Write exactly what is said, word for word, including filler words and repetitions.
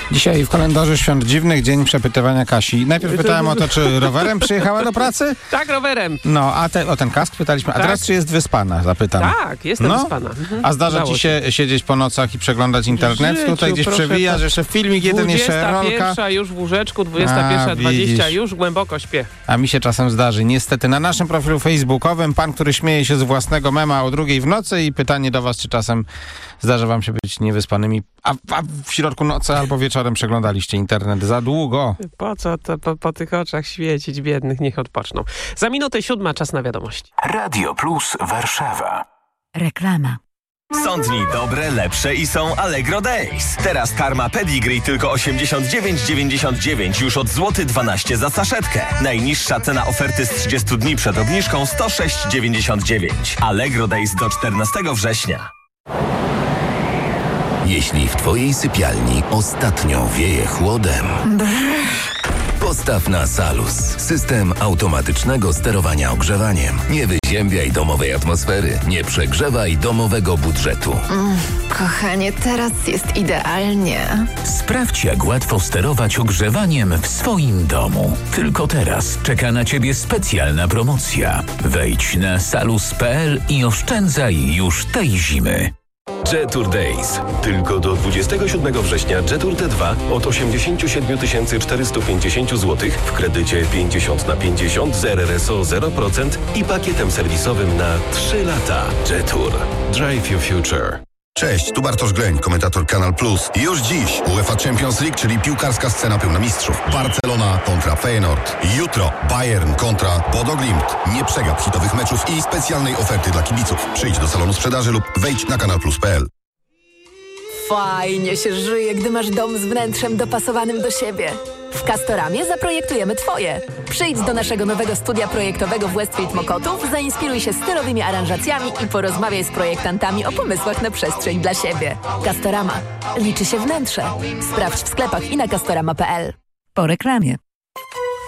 Dzisiaj w kalendarzu świąt dziwnych dzień przepytywania Kasi. Najpierw pytałem o to, czy rowerem przyjechała do pracy? Tak, rowerem. No, a te, o ten kask pytaliśmy. A Tak. teraz czy jest wyspana? Zapytam. Tak, jestem No. wyspana. Mhm. A zdarza Udało ci się siedzieć po nocach i przeglądać internet? życiu, Tutaj gdzieś proszę przewijasz, pana. jeszcze filmik jeden, jeszcze dwudziesta rolka. pierwsza już w łóżeczku, dwudziesta pierwsza dwadzieścia widzisz. już głęboko śpię. A mi się czasem zdarzy. Niestety na naszym profilu facebookowym pan, który śmieje się z własnego mema o drugiej w nocy i pytanie do was, czy czasem zdarza wam się być niewyspanymi, a, a w środku nocy albo wieczorem przeglądaliście internet za długo. Po co to po, po tych oczach świecić biednych, niech odpoczną. Za minutę siódma, czas na wiadomości. Radio Plus Warszawa. Reklama. Są dni dobre, lepsze i są Allegro Days. Teraz karma Pedigree tylko osiemdziesiąt dziewięć dziewięćdziesiąt dziewięć już od złoty dwanaście za saszetkę. Najniższa cena oferty z trzydziestu dni przed obniżką sto sześć dziewięćdziesiąt dziewięć. Allegro Days do czternastego września. Jeśli w twojej sypialni ostatnio wieje chłodem, postaw na Salus. System automatycznego sterowania ogrzewaniem. Nie wyziębiaj domowej atmosfery. Nie przegrzewaj domowego budżetu. Mm, kochanie, teraz jest idealnie. Sprawdź, jak łatwo sterować ogrzewaniem w swoim domu. Tylko teraz czeka na Ciebie specjalna promocja. Wejdź na salus kropka p l i oszczędzaj już tej zimy. Jetour Days. Tylko do dwudziestego siódmego września Jetour T dwa od osiemdziesiąt siedem tysięcy czterysta pięćdziesiąt złotych w kredycie pięćdziesiąt na pięćdziesiąt z R R S O zero procent i pakietem serwisowym na trzy lata. Jetour. Drive your future. Cześć, tu Bartosz Greń, komentator Kanal Plus. Już dziś UEFA Champions League, czyli piłkarska scena pełna mistrzów. Barcelona kontra Feyenoord. Jutro Bayern kontra Bodo Glimt. Nie przegap hitowych meczów i specjalnej oferty dla kibiców. Przyjdź do salonu sprzedaży lub wejdź na kanal plus kropka p l. Fajnie się żyje, gdy masz dom z wnętrzem dopasowanym do siebie. W Castoramie zaprojektujemy Twoje. Przyjdź do naszego nowego studia projektowego w Westfield Mokotów, zainspiruj się stylowymi aranżacjami i porozmawiaj z projektantami o pomysłach na przestrzeń dla siebie. Castorama. Liczy się wnętrze. Sprawdź w sklepach i na castorama kropka p l. Po reklamie.